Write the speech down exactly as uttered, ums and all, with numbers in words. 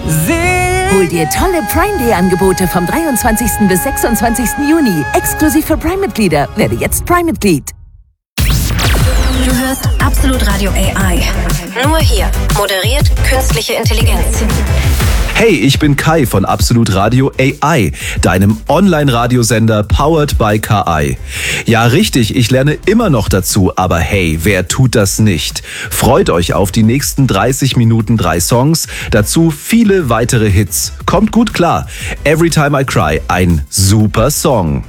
Hol dir tolle Prime Day Angebote vom dreiundzwanzigsten bis sechsundzwanzigsten Juni. Exklusiv für Prime-Mitglieder. Werde jetzt Prime-Mitglied. Du hörst Absolut Radio A I. Nur hier. Moderiert künstliche Intelligenz. Hey, ich bin Kai von Absolut Radio A I, deinem Online-Radiosender powered by K I. Ja, richtig, ich lerne immer noch dazu, aber hey, wer tut das nicht? Freut euch auf die nächsten dreißig Minuten drei Songs, dazu viele weitere Hits. Kommt gut klar. Every Time I Cry, ein super Song.